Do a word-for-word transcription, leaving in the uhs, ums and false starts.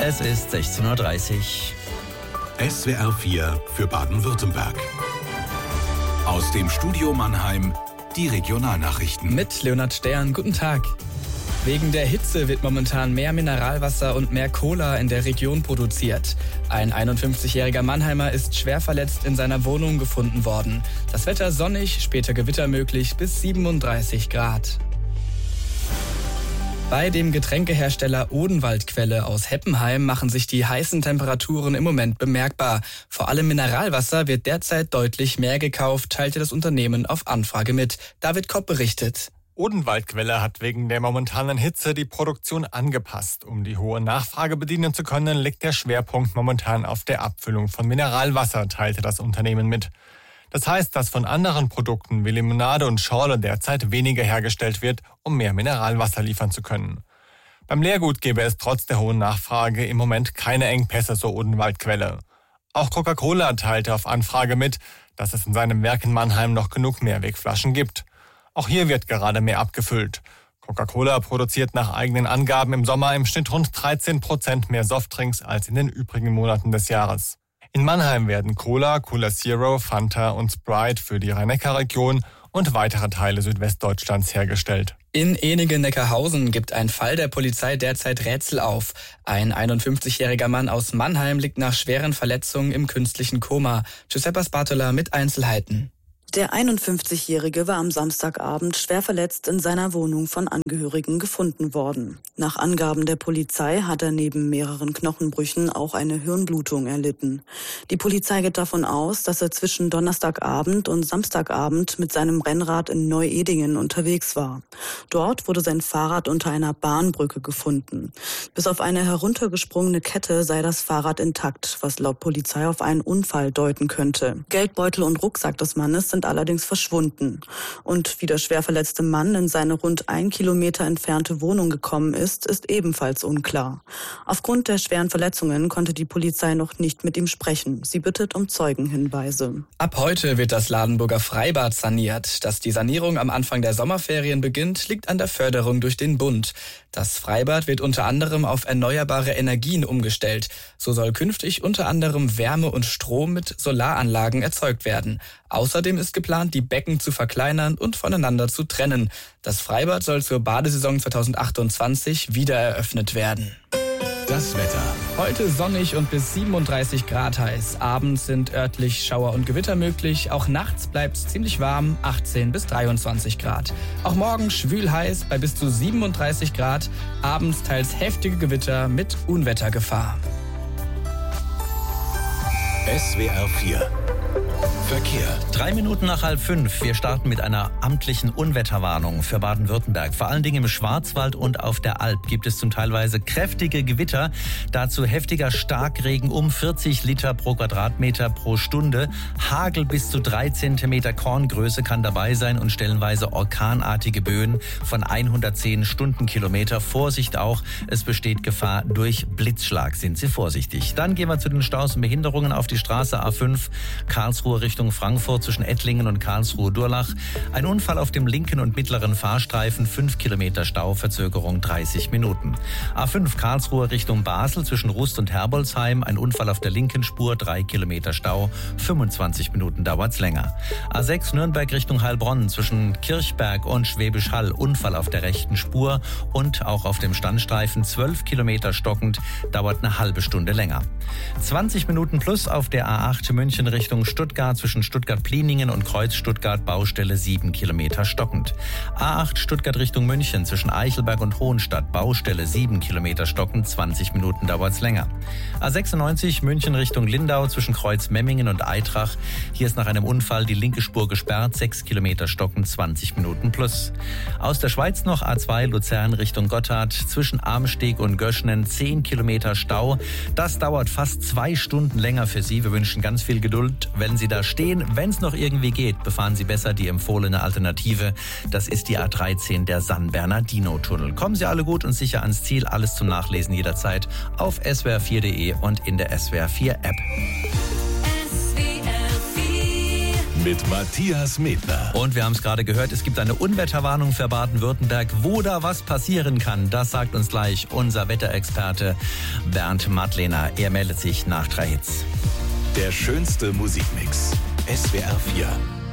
Es ist sechzehn Uhr dreißig. S W R vier für Baden-Württemberg. Aus dem Studio Mannheim die Regionalnachrichten. Mit Leonhard Stern, guten Tag. Wegen der Hitze wird momentan mehr Mineralwasser und mehr Cola in der Region produziert. Ein einundfünfzigjähriger Mannheimer ist schwer verletzt in seiner Wohnung gefunden worden. Das Wetter sonnig, später Gewitter möglich bis siebenunddreißig Grad. Bei dem Getränkehersteller Odenwaldquelle aus Heppenheim machen sich die heißen Temperaturen im Moment bemerkbar. Vor allem Mineralwasser wird derzeit deutlich mehr gekauft, teilte das Unternehmen auf Anfrage mit. David Kopp berichtet. Odenwaldquelle hat wegen der momentanen Hitze die Produktion angepasst. Um die hohe Nachfrage bedienen zu können, liegt der Schwerpunkt momentan auf der Abfüllung von Mineralwasser, teilte das Unternehmen mit. Das heißt, dass von anderen Produkten wie Limonade und Schorle derzeit weniger hergestellt wird, um mehr Mineralwasser liefern zu können. Beim Leergut gäbe es trotz der hohen Nachfrage im Moment keine Engpässe, so Odenwaldquelle. Auch Coca-Cola teilte auf Anfrage mit, dass es in seinem Werk in Mannheim noch genug Mehrwegflaschen gibt. Auch hier wird gerade mehr abgefüllt. Coca-Cola produziert nach eigenen Angaben im Sommer im Schnitt rund dreizehn Prozent mehr Softdrinks als in den übrigen Monaten des Jahres. In Mannheim werden Cola, Cola Zero, Fanta und Sprite für die Rhein-Neckar-Region und weitere Teile Südwestdeutschlands hergestellt. In Enige-Neckarhausen gibt ein Fall der Polizei derzeit Rätsel auf. Ein einundfünfzigjähriger Mann aus Mannheim liegt nach schweren Verletzungen im künstlichen Koma. Giuseppe Spatola mit Einzelheiten. Der einundfünfzigjährige war am Samstagabend schwer verletzt in seiner Wohnung von Angehörigen gefunden worden. Nach Angaben der Polizei hat er neben mehreren Knochenbrüchen auch eine Hirnblutung erlitten. Die Polizei geht davon aus, dass er zwischen Donnerstagabend und Samstagabend mit seinem Rennrad in Neu-Edingen unterwegs war. Dort wurde sein Fahrrad unter einer Bahnbrücke gefunden. Bis auf eine heruntergesprungene Kette sei das Fahrrad intakt, was laut Polizei auf einen Unfall deuten könnte. Geldbeutel und Rucksack des Mannes sind allerdings verschwunden. Und wie der schwer verletzte Mann in seine rund ein Kilometer entfernte Wohnung gekommen ist, ist ebenfalls unklar. Aufgrund der schweren Verletzungen konnte die Polizei noch nicht mit ihm sprechen. Sie bittet um Zeugenhinweise. Ab heute wird das Ladenburger Freibad saniert. Dass die Sanierung am Anfang der Sommerferien beginnt, liegt an der Förderung durch den Bund. Das Freibad wird unter anderem auf erneuerbare Energien umgestellt. So soll künftig unter anderem Wärme und Strom mit Solaranlagen erzeugt werden. Außerdem ist geplant, die Becken zu verkleinern und voneinander zu trennen. Das Freibad soll zur Badesaison zweitausendachtundzwanzig wieder eröffnet werden. Das Wetter. Heute sonnig und bis siebenunddreißig Grad heiß. Abends sind örtlich Schauer und Gewitter möglich. Auch nachts bleibt es ziemlich warm, achtzehn bis dreiundzwanzig Grad. Auch morgen schwül heiß bei bis zu siebenunddreißig Grad. Abends teils heftige Gewitter mit Unwettergefahr. S W R vier Verkehr. Drei Minuten nach halb fünf. Wir starten mit einer amtlichen Unwetterwarnung für Baden-Württemberg. Vor allen Dingen im Schwarzwald und auf der Alp gibt es zum teilweise kräftige Gewitter. Dazu heftiger Starkregen um vierzig Liter pro Quadratmeter pro Stunde. Hagel bis zu drei Zentimeter Korngröße kann dabei sein und stellenweise orkanartige Böen von hundertzehn Stundenkilometer. Vorsicht auch, es besteht Gefahr durch Blitzschlag. Sind Sie vorsichtig. Dann gehen wir zu den Staus und Behinderungen auf die Straße A fünf, Karlsruhe Richtung Frankfurt zwischen Ettlingen und Karlsruhe-Durlach. Ein Unfall auf dem linken und mittleren Fahrstreifen, fünf Kilometer Stau, Verzögerung dreißig Minuten. A fünf Karlsruhe Richtung Basel zwischen Rust und Herbolzheim. Ein Unfall auf der linken Spur, drei Kilometer Stau, fünfundzwanzig Minuten dauert's länger. A sechs Nürnberg Richtung Heilbronn zwischen Kirchberg und Schwäbisch Hall. Unfall auf der rechten Spur und auch auf dem Standstreifen, zwölf Kilometer stockend, dauert eine halbe Stunde länger. zwanzig Minuten plus auf der A acht München Richtung Stuttgart zwischen Stuttgart-Pliningen und Kreuz-Stuttgart, Baustelle sieben Kilometer stockend. A acht Stuttgart Richtung München zwischen Eichelberg und Hohenstadt, Baustelle sieben Kilometer stockend, zwanzig Minuten dauert's länger. A sechsundneunzig München Richtung Lindau zwischen Kreuz-Memmingen und Eitrach. Hier ist nach einem Unfall die linke Spur gesperrt, sechs Kilometer stockend, zwanzig Minuten plus. Aus der Schweiz noch A zwei Luzern Richtung Gotthard zwischen Amsteg und Göschnen, zehn Kilometer Stau. Das dauert fast zwei Stunden länger für Sie. Wir wünschen ganz viel Geduld, wenn Sie da stehen. Wenn es noch irgendwie geht, befahren Sie besser die empfohlene Alternative. Das ist die A dreizehn, der San-Bernardino-Tunnel. Kommen Sie alle gut und sicher ans Ziel. Alles zum Nachlesen jederzeit auf S W R vier punkt de und in der S W R vier App. mit Matthias Medner. Und wir haben es gerade gehört, es gibt eine Unwetterwarnung für Baden-Württemberg. Wo da was passieren kann, das sagt uns gleich unser Wetterexperte Bernd Madlener. Er meldet sich nach drei Hits. Der schönste Musikmix. S W R vier.